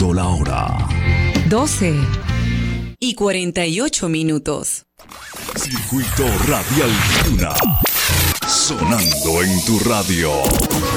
Marcando la hora. 12:48. Circuito Radial Duna. Sonando en tu radio.